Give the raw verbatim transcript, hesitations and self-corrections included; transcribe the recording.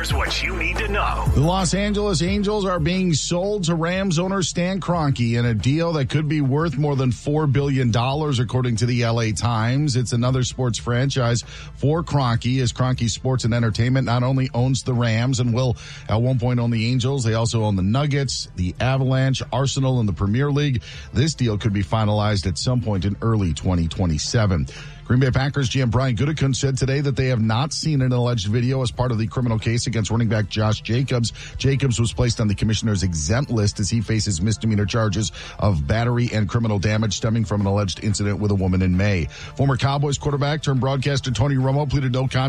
Here's what you need to know. The Los Angeles Angels are being sold to Rams owner Stan Kroenke in a deal that could be worth more than four billion dollars, according to the L A Times. It's another sports franchise for Kroenke, as Kroenke Sports and Entertainment not only owns the Rams and will at one point own the Angels, they also own the Nuggets, the Avalanche, Arsenal, and the Premier League. This deal could be finalized at some point in early twenty twenty-seven. Green Bay Packers G M Brian Gutekunst said today that they have not seen an alleged video as part of the criminal case against running back Josh Jacobs. Jacobs was placed on the commissioner's exempt list as he faces misdemeanor charges of battery and criminal damage stemming from an alleged incident with a woman in May. Former Cowboys quarterback turned broadcaster Tony Romo pleaded no contest